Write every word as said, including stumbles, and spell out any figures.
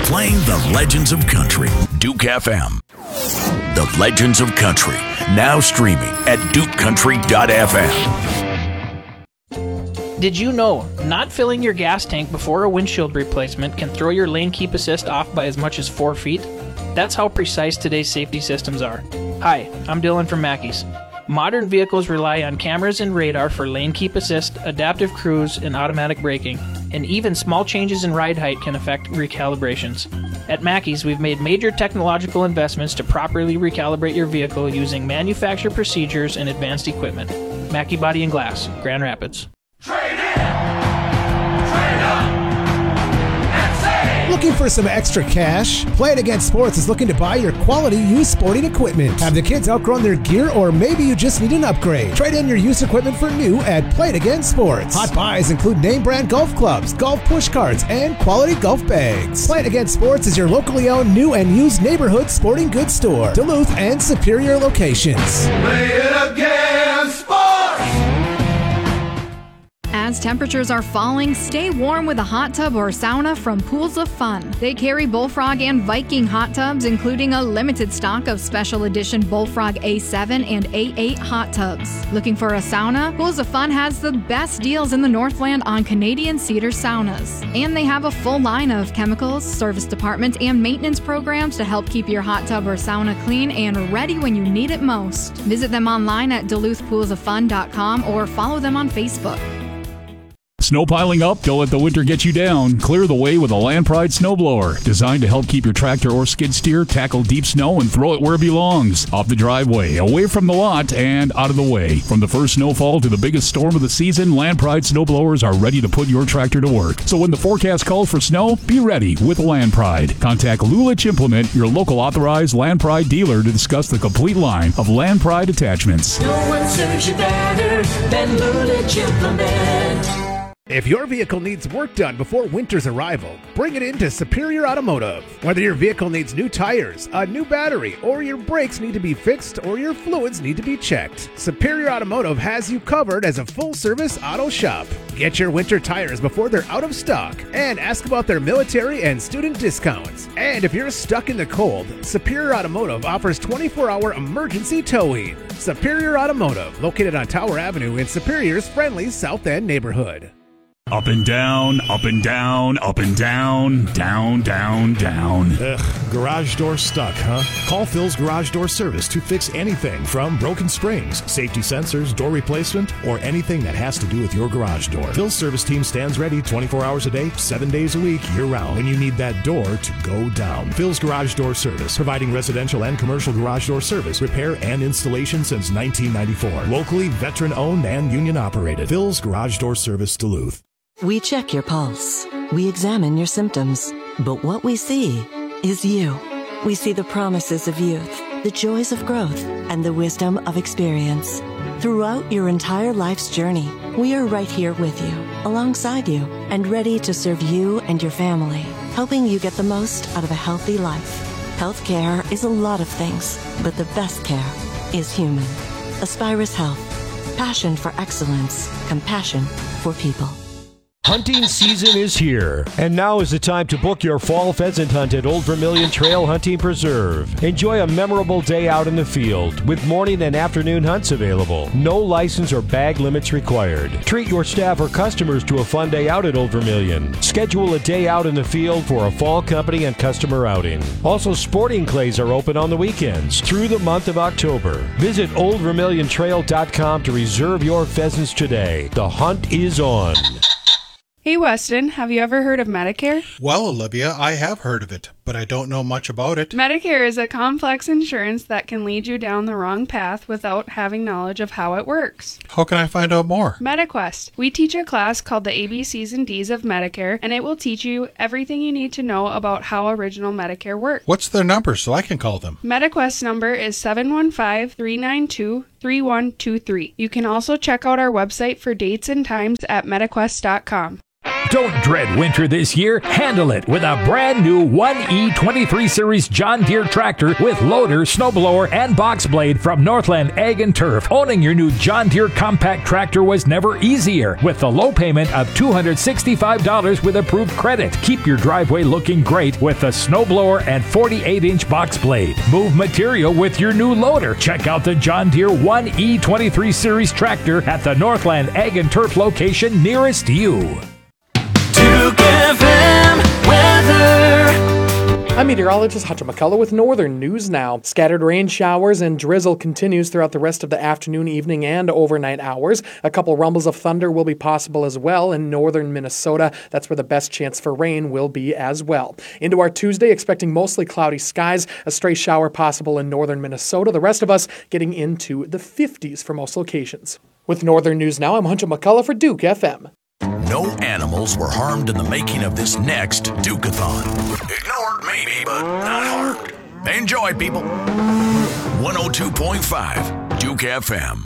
Playing the legends of country. Duke F M. The Legends of Country. Now streaming at duke country dot f m. Did you know not filling your gas tank before a windshield replacement can throw your lane keep assist off by as much as four feet? That's how precise today's safety systems are. Hi, I'm Dylan from Mackey's. Modern vehicles rely on cameras and radar for lane keep assist, adaptive cruise, and automatic braking, and even small changes in ride height can affect recalibrations. At Mackey's, we've made major technological investments to properly recalibrate your vehicle using manufacturer procedures and advanced equipment. Mackey Body and Glass, Grand Rapids. Trade in! Trade up! And save! Looking for some extra cash? Play It Again Sports is looking to buy your quality used sporting equipment. Have the kids outgrown their gear, or maybe you just need an upgrade? Trade in your used equipment for new at Play It Again Sports. Hot buys include name brand golf clubs, golf push carts, and quality golf bags. Play It Again Sports is your locally owned new and used neighborhood sporting goods store. Duluth and Superior locations. Play it again, sports! As temperatures are falling, stay warm with a hot tub or sauna from Pools of Fun. They carry Bullfrog and Viking hot tubs, including a limited stock of special edition Bullfrog A seven and A eight hot tubs. Looking for a sauna? Pools of Fun has the best deals in the Northland on Canadian Cedar saunas. And they have a full line of chemicals, service department, and maintenance programs to help keep your hot tub or sauna clean and ready when you need it most. Visit them online at duluth pools of fun dot com or follow them on Facebook. Snow piling up? Don't let the winter get you down. Clear the way with a Land Pride snowblower, designed to help keep your tractor or skid steer tackle deep snow and throw it where it belongs. Off the driveway, away from the lot, and out of the way. From the first snowfall to the biggest storm of the season, Land Pride snowblowers are ready to put your tractor to work. So when the forecast calls for snow, be ready with Land Pride. Contact Lulich Implement, your local authorized Land Pride dealer, to discuss the complete line of Land Pride attachments. No one serves you better than Lulich Implement. If your vehicle needs work done before winter's arrival, bring it into Superior Automotive. Whether your vehicle needs new tires, a new battery, or your brakes need to be fixed or your fluids need to be checked, Superior Automotive has you covered as a full-service auto shop. Get your winter tires before they're out of stock and ask about their military and student discounts. And if you're stuck in the cold, Superior Automotive offers twenty-four hour emergency towing. Superior Automotive, located on Tower Avenue in Superior's friendly South End neighborhood. Up and down, up and down, up and down, down, down, down. Ugh, garage door stuck, huh? Call Phil's Garage Door Service to fix anything from broken springs, safety sensors, door replacement, or anything that has to do with your garage door. Phil's service team stands ready twenty-four hours a day, seven days a week, year-round, when you need that door to go down. Phil's Garage Door Service, providing residential and commercial garage door service, repair, and installation since nineteen ninety-four. Locally, veteran-owned and union-operated. Phil's Garage Door Service, Duluth. We check your pulse. We examine your symptoms. But what we see is you. We see the promises of youth, the joys of growth, and the wisdom of experience. Throughout your entire life's journey, we are right here with you, alongside you, and ready to serve you and your family, helping you get the most out of a healthy life. Healthcare is a lot of things, but the best care is human. Aspirus Health. Passion for excellence. Compassion for people. Hunting season is here, and now is the time to book your fall pheasant hunt at Old Vermilion Trail Hunting Preserve. Enjoy a memorable day out in the field with morning and afternoon hunts available. No license or bag limits required. Treat your staff or customers to a fun day out at Old Vermilion. Schedule a day out in the field for a fall company and customer outing. Also, sporting clays are open on the weekends through the month of October. Visit old vermilion trail dot com to reserve your pheasants today. The hunt is on. Hey Weston, have you ever heard of Medicare? Well, Olivia, I have heard of it, but I don't know much about it. Medicare is a complex insurance that can lead you down the wrong path without having knowledge of how it works. How can I find out more? MetaQuest. We teach a class called the A B Cs and Ds of Medicare, and it will teach you everything you need to know about how original Medicare works. What's their number so I can call them? MetaQuest number is seven one five, three nine two, three one two three. You can also check out our website for dates and times at metaquest dot com. Don't dread winter this year. Handle it with a brand new one E twenty-three Series John Deere tractor with loader, snowblower, and box blade from Northland Ag and Turf. Owning your new John Deere compact tractor was never easier with the low payment of two hundred sixty-five dollars with approved credit. Keep your driveway looking great with the snowblower and forty-eight inch box blade. Move material with your new loader. Check out the John Deere one E twenty-three Series tractor at the Northland Ag and Turf location nearest you. Duke F M weather. I'm meteorologist Hunter McCullough with Northern News Now. Scattered rain showers and drizzle continues throughout the rest of the afternoon, evening, and overnight hours. A couple rumbles of thunder will be possible as well in northern Minnesota. That's where the best chance for rain will be as well. Into our Tuesday, expecting mostly cloudy skies, a stray shower possible in northern Minnesota. The rest of us getting into the fifties for most locations. With Northern News Now, I'm Hunter McCullough for Duke F M. No animals were harmed in the making of this next Duke-a-thon. Ignored maybe, but not harmed. Enjoy, people. one oh two point five Duke F M.